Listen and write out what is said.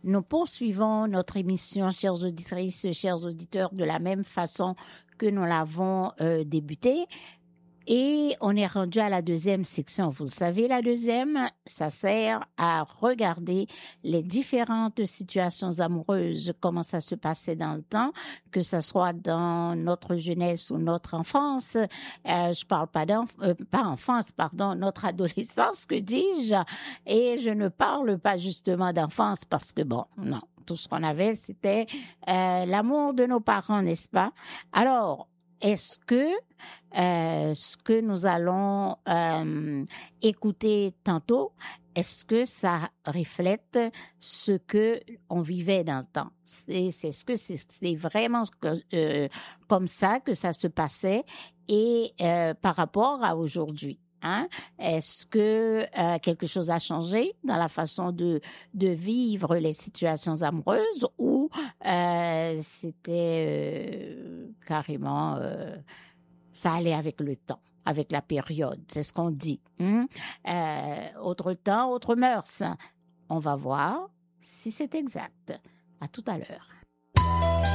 Nous poursuivons notre émission, chères auditrices, chers auditeurs, de la même façon que nous l'avons débutée. Et on est rendu à la deuxième section. Vous le savez, la deuxième, ça sert à regarder les différentes situations amoureuses, comment ça se passait dans le temps, que ce soit dans notre jeunesse ou notre enfance. Je parle pas enfance, pardon, notre adolescence, que dis-je. Et je ne parle pas justement d'enfance parce que bon, non, tout ce qu'on avait, c'était l'amour de nos parents, n'est-ce pas? Alors, est-ce que ce que nous allons écouter tantôt, est-ce que ça reflète ce que on vivait dans le temps? C'est vraiment comme ça que ça se passait et par rapport à aujourd'hui. Hein? Est-ce que quelque chose a changé dans la façon de vivre les situations amoureuses ou c'était carrément ça allait avec le temps, avec la période, c'est ce qu'on dit. Autre temps, autre mœurs. On va voir si c'est exact. À tout à l'heure.